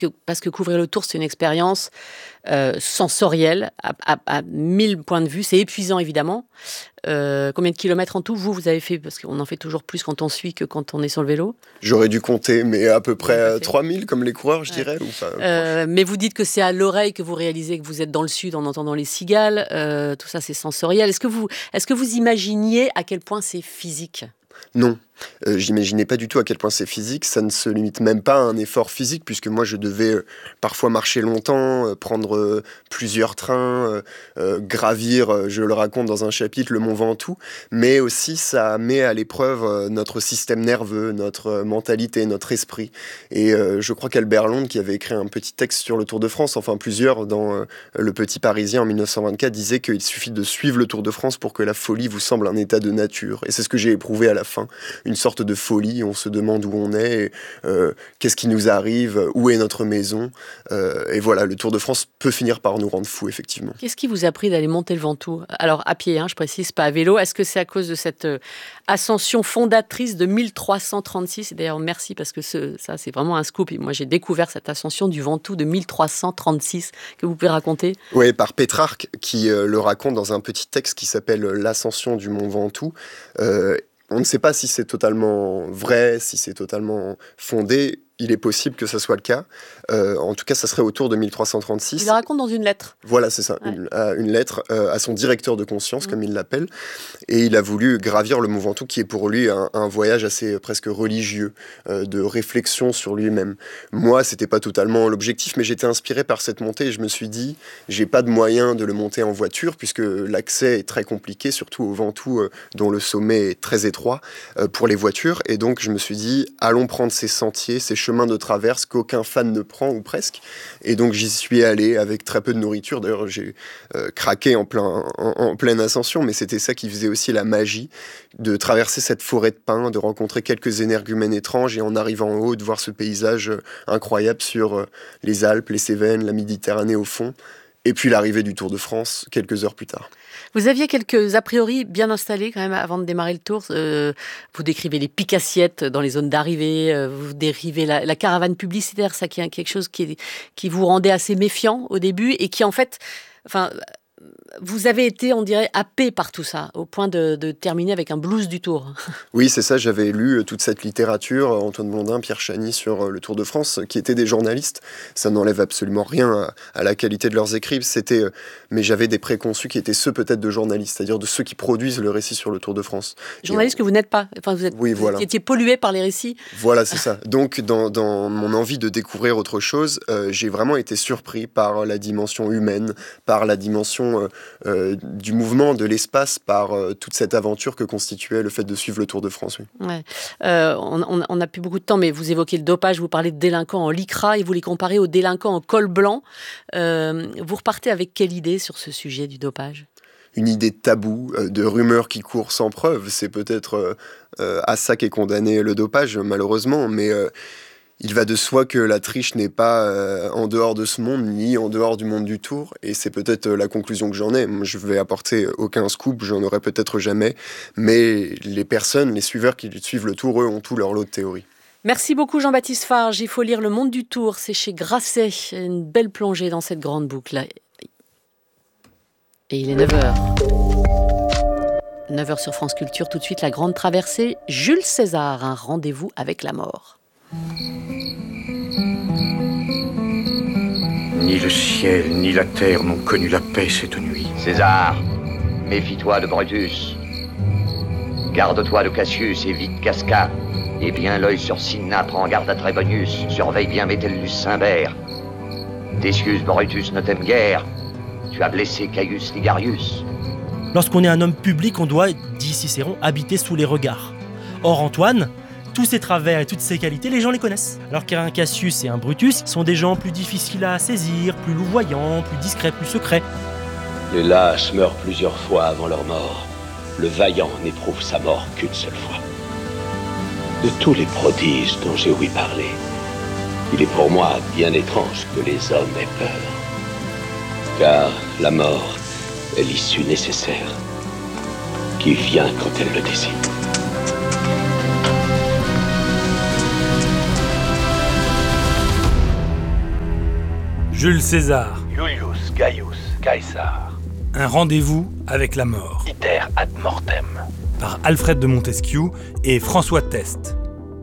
Parce que couvrir le Tour, c'est une expérience sensorielle à 1000 points de vue. C'est épuisant, évidemment. Combien de kilomètres en tout, vous avez fait? Parce qu'on en fait toujours plus quand on suit que quand on est sur le vélo. J'aurais dû compter, mais à peu près 3000, comme les coureurs, je dirais. Mais vous dites que c'est à l'oreille que vous réalisez que vous êtes dans le sud en entendant les cigales. Tout ça, c'est sensoriel. Est-ce que vous imaginiez à quel point c'est physique? Non. J'imaginais pas du tout à quel point c'est physique. Ça ne se limite même pas à un effort physique, puisque moi je devais parfois marcher longtemps, prendre plusieurs trains, gravir, je le raconte dans un chapitre, le Mont Ventoux, mais aussi ça met à l'épreuve notre système nerveux, notre mentalité, notre esprit. Et je crois qu'Albert Londres, qui avait écrit un petit texte sur le Tour de France, enfin plusieurs, dans Le Petit Parisien en 1924, disait qu'il suffit de suivre le Tour de France pour que la folie vous semble un état de nature. Et c'est ce que j'ai éprouvé à la fin. Une sorte de folie, on se demande où on est, qu'est-ce qui nous arrive, où est notre maison. Et voilà, le Tour de France peut finir par nous rendre fous, effectivement. Qu'est-ce qui vous a pris d'aller monter le Ventoux? Alors, à pied, je précise, pas à vélo. Est-ce que c'est à cause de cette ascension fondatrice de 1336? Et d'ailleurs, merci, parce que ça, c'est vraiment un scoop. Et moi, j'ai découvert cette ascension du Ventoux de 1336, que vous pouvez raconter. Oui, par Pétrarque, qui le raconte dans un petit texte qui s'appelle « L'ascension du Mont Ventoux ». On ne sait pas si c'est totalement vrai, si c'est totalement fondé. Il est possible que ça soit le cas. En tout cas, ça serait autour de 1336. Il le raconte dans une lettre. Voilà, c'est ça. Ouais. Une lettre à son directeur de conscience, comme il l'appelle. Et il a voulu gravir le Mont Ventoux, qui est pour lui un voyage assez presque religieux, de réflexion sur lui-même. Moi, c'était pas totalement l'objectif, mais j'étais inspiré par cette montée et je me suis dit, j'ai pas de moyen de le monter en voiture, puisque l'accès est très compliqué, surtout au Ventoux, dont le sommet est très étroit pour les voitures. Et donc, je me suis dit, allons prendre ces sentiers, ces chemins de traverse qu'aucun fan ne prend, ou presque. Et donc j'y suis allé avec très peu de nourriture. D'ailleurs, j'ai craqué en pleine ascension, mais c'était ça qui faisait aussi la magie, de traverser cette forêt de pins, de rencontrer quelques énergumènes étranges et en arrivant en haut, de voir ce paysage incroyable sur les Alpes, les Cévennes, la Méditerranée au fond. Et puis l'arrivée du Tour de France, quelques heures plus tard. Vous aviez quelques a priori bien installés quand même avant de démarrer le Tour. Vous décrivez les piques-assiettes dans les zones d'arrivée, vous décrivez la caravane publicitaire, ça qui est quelque chose qui vous rendait assez méfiant au début et qui en fait... Vous avez été, on dirait, happé par tout ça, au point de terminer avec un blues du Tour. Oui, c'est ça, j'avais lu toute cette littérature, Antoine Blondin, Pierre Chany, sur le Tour de France, qui étaient des journalistes. Ça n'enlève absolument rien à la qualité de leurs écrits. Mais j'avais des préconçus qui étaient ceux peut-être de journalistes, c'est-à-dire de ceux qui produisent le récit sur le Tour de France. Journaliste que vous n'êtes pas, vous étiez pollué par les récits. Voilà, c'est ça. Donc, dans mon envie de découvrir autre chose, j'ai vraiment été surpris par la dimension humaine, par la dimension du mouvement, de l'espace, par toute cette aventure que constituait le fait de suivre le Tour de France. Oui. Ouais. On n'a plus beaucoup de temps, mais vous évoquez le dopage, vous parlez de délinquants en lycra et vous les comparez aux délinquants en col blanc. Vous repartez avec quelle idée sur ce sujet du dopage ? Une idée de tabou, de rumeurs qui courent sans preuve. C'est peut-être à ça qu'est condamné le dopage, malheureusement, mais... il va de soi que la triche n'est pas en dehors de ce monde, ni en dehors du monde du Tour. Et c'est peut-être la conclusion que j'en ai. Moi, je vais apporter aucun scoop, j'en aurai peut-être jamais. Mais les personnes, les suiveurs qui suivent le Tour, eux, ont tout leur lot de théories. Merci beaucoup Jean-Baptiste Farge. Il faut lire Le Monde du Tour, c'est chez Grasset. Une belle plongée dans cette grande boucle. Et il est 9h. 9h sur France Culture, tout de suite la grande traversée. Jules César, un rendez-vous avec la mort. Ni le ciel, ni la terre n'ont connu la paix cette nuit. César, méfie-toi de Brutus. Garde-toi de Cassius, évite Casca. Et bien l'œil sur Cinna, prends garde à Trébonius. Surveille bien Metellus Cimbert. Decius Brutus ne t'aime guère. Tu as blessé Caius Ligarius. Lorsqu'on est un homme public, on doit, dit Cicéron, habiter sous les regards. Or Antoine, tous ses travers et toutes ses qualités, les gens les connaissent. Alors qu'un Cassius et un Brutus sont des gens plus difficiles à saisir, plus louvoyants, plus discrets, plus secrets. Les lâches meurent plusieurs fois avant leur mort. Le vaillant n'éprouve sa mort qu'une seule fois. De tous les prodiges dont j'ai ouï parler, il est pour moi bien étrange que les hommes aient peur. Car la mort est l'issue nécessaire qui vient quand elle le décide. Jules César. Julius Gaius Caesar. Un rendez-vous avec la mort. Iter ad mortem. Par Alfred de Montesquieu et François Teste.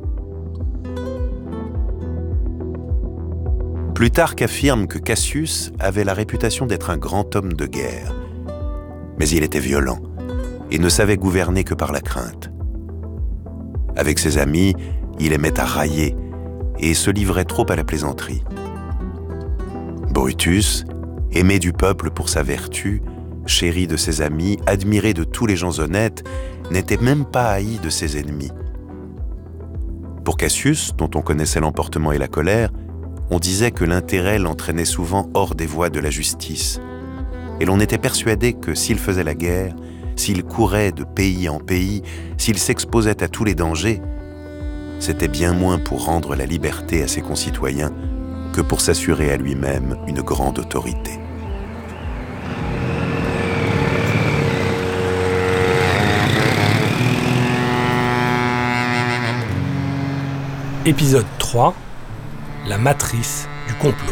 Plutarque affirme que Cassius avait la réputation d'être un grand homme de guerre. Mais il était violent et ne savait gouverner que par la crainte. Avec ses amis, il aimait à railler et se livrait trop à la plaisanterie. Brutus, aimé du peuple pour sa vertu, chéri de ses amis, admiré de tous les gens honnêtes, n'était même pas haï de ses ennemis. Pour Cassius, dont on connaissait l'emportement et la colère, on disait que l'intérêt l'entraînait souvent hors des voies de la justice. Et l'on était persuadé que s'il faisait la guerre, s'il courait de pays en pays, s'il s'exposait à tous les dangers, c'était bien moins pour rendre la liberté à ses concitoyens que pour s'assurer à lui-même une grande autorité. Épisode 3. La matrice du complot.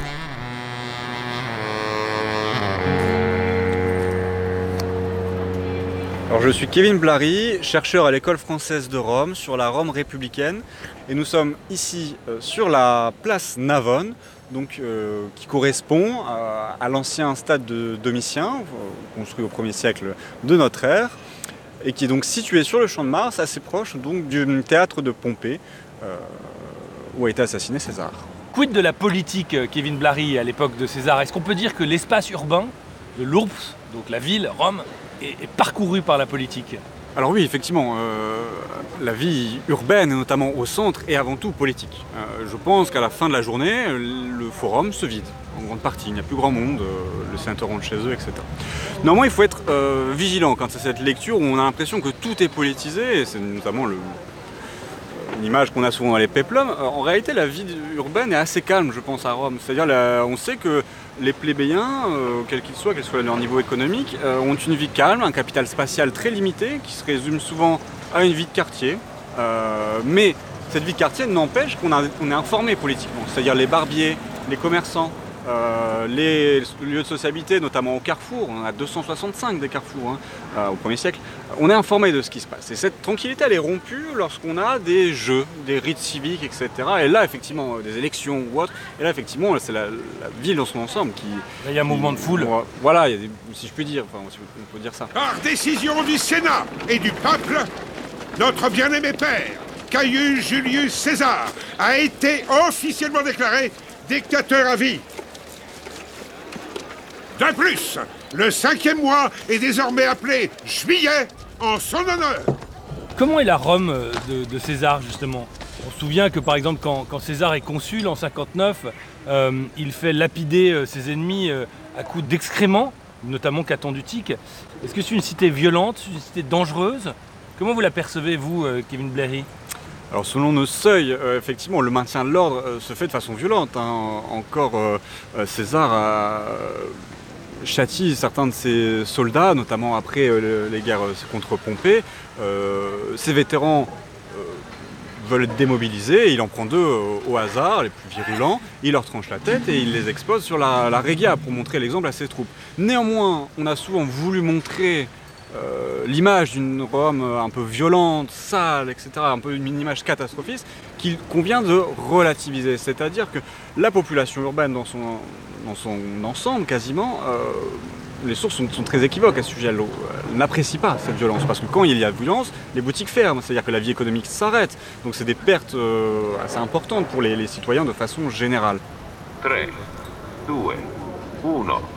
Alors je suis Kevin Blary, chercheur à l'école française de Rome, sur la Rome républicaine. Et nous sommes ici sur la place Navone, donc, qui correspond à l'ancien stade de Domitien, construit au 1er siècle de notre ère, et qui est donc situé sur le Champ de Mars, assez proche donc, du théâtre de Pompée, où a été assassiné César. Quid de la politique, Kevin Blary, à l'époque de César? Est-ce qu'on peut dire que l'espace urbain de l'Ourps, donc la ville, Rome, est parcouru par la politique? Alors oui, effectivement, la vie urbaine, et notamment au centre, est avant tout politique. Je pense qu'à la fin de la journée, le forum se vide, en grande partie. Il n'y a plus grand monde, les sénateurs rentrent chez eux, etc. Néanmoins, il faut être vigilant quand c'est cette lecture où on a l'impression que tout est politisé, et c'est notamment l'image qu'on a souvent dans les péplums. En réalité, la vie urbaine est assez calme, je pense, à Rome. C'est-à-dire, on sait que les plébéiens, quels qu'ils soient, quel soit leur niveau économique, ont une vie calme, un capital spatial très limité, qui se résume souvent à une vie de quartier. Mais cette vie de quartier n'empêche qu'on est informé politiquement. C'est-à-dire les barbiers, les commerçants, les lieux de sociabilité, notamment au Carrefour, on en a 265 des carrefours au 1er siècle, on est informé de ce qui se passe. Et cette tranquillité, elle est rompue lorsqu'on a des jeux, des rites civiques, etc. Et là, effectivement, des élections ou autres, et là, effectivement, c'est la ville dans son ensemble qui... Là, il y a un mouvement de foule. Voilà, si je puis dire, enfin, on peut dire ça. Par décision du Sénat et du peuple, notre bien-aimé père, Caius Julius César, a été officiellement déclaré dictateur à vie. De plus, le 5e mois est désormais appelé juillet en son honneur. Comment est la Rome de César, justement? On se souvient que, par exemple, quand César est consul en 59, il fait lapider ses ennemis à coups d'excréments, notamment Caton d'Utique. Est-ce que c'est une cité violente, une cité dangereuse? Comment vous la percevez, vous, Kevin Blary? Alors selon nos seuils, effectivement, le maintien de l'ordre se fait de façon violente. Encore, César châtie certains de ses soldats, notamment après les guerres contre Pompée. Ces vétérans veulent être démobilisés, il en prend 2 au hasard, les plus virulents, il leur tranche la tête et il les expose sur la Regia pour montrer l'exemple à ses troupes. Néanmoins, on a souvent voulu montrer l'image d'une Rome un peu violente, sale, etc., un peu une image catastrophiste, qu'il convient de relativiser. C'est-à-dire que la population urbaine dans son ensemble, quasiment, les sources sont très équivoques à ce sujet. Elle n'apprécie pas cette violence, parce que quand il y a violence, les boutiques ferment, c'est-à-dire que la vie économique s'arrête. Donc c'est des pertes assez importantes pour les citoyens de façon générale. 3, 2, 1...